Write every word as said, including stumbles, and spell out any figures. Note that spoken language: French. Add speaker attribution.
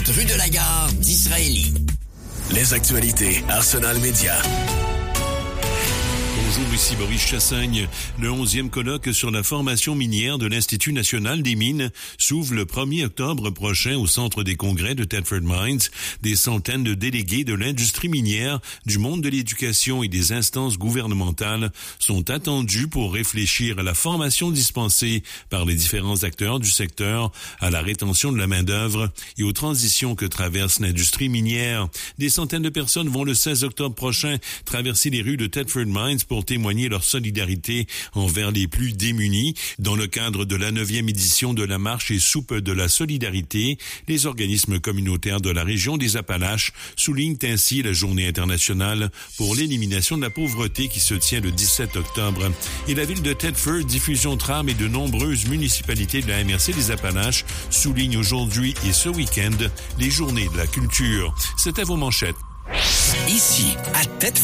Speaker 1: rue de la Gare d'Israélie.
Speaker 2: Les actualités Arsenal Média.
Speaker 3: Bonjour, ici Boris Chassagne. Le onzième colloque sur la formation minière de l'Institut national des mines s'ouvre le premier octobre prochain au centre des congrès de Thetford Mines. Des centaines de délégués de l'industrie minière, du monde de l'éducation et des instances gouvernementales sont attendus pour réfléchir à la formation dispensée par les différents acteurs du secteur, à la rétention de la main-d'œuvre et aux transitions que traverse l'industrie minière. Des centaines de personnes vont le seize octobre prochain traverser les rues de Thetford Mines pour témoigner leur solidarité envers les plus démunis. Dans le cadre de la neuvième édition de la marche et soupe de la solidarité, les organismes communautaires de la région des Appalaches soulignent ainsi la journée internationale pour l'élimination de la pauvreté qui se tient le dix-sept octobre. Et la ville de Thetford, Diffusion Tram et de nombreuses municipalités de la M R C des Appalaches soulignent aujourd'hui et ce week-end les journées de la culture. C'était vos manchettes.
Speaker 1: Ici, à Thetford.